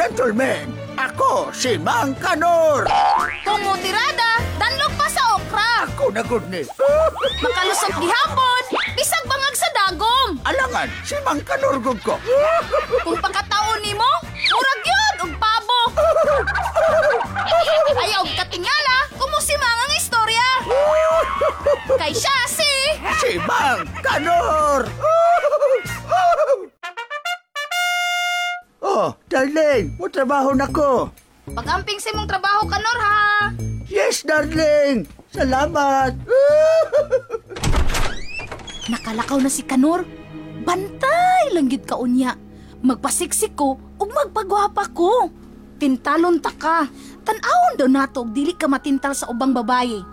gentlemen, ako si Mang Kanor. Kung mutirada, danlog pa sa okra. Ako na good ni. Makalusot gihapon, bisag bangag sa dagom. Alangan, si Mang Kanor gud ko. Kung pagkataon nimo, murag yun og pabo. Ayaw katingala, kumusimang ang istorya. Kay siya Si Mang Kanor. Oh, darling, mo trabaho na ko. Pagamping sa imong trabaho, Kanor, ha? Yes, darling. Salamat. Nakalakaw na si Kanor. Bantay lang gid ka unya. Magpasiksik ko ug magpagwapa ko. Tintalon ta ka. Tan-awon daw nato og dili ka matintal sa ubang babaye.